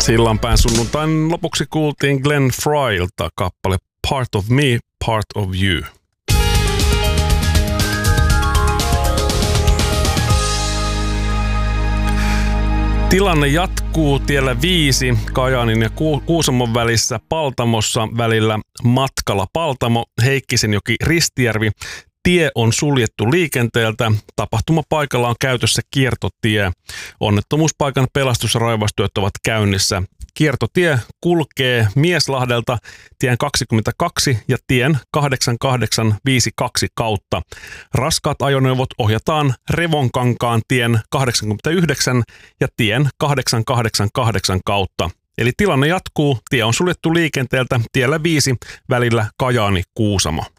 Sillanpään sunnuntain lopuksi kuultiin Glenn Frylta kappale Part of Me, Part of You. Tilanne jatkuu tiellä 5 Kajaanin ja Kuusamon välissä Paltamossa välillä matkalla Paltamo, Heikkisenjoki, Ristijärvi. Tie on suljettu liikenteeltä. Tapahtumapaikalla on käytössä kiertotie. Onnettomuuspaikan pelastus- ja raivastyöt ovat käynnissä. Kiertotie kulkee Mieslahdelta tien 22 ja tien 8852 kautta. Raskaat ajoneuvot ohjataan Revonkankaan tien 89 ja tien 888 kautta. Eli tilanne jatkuu. Tie on suljettu liikenteeltä tiellä 5 välillä Kajaani-Kuusamo.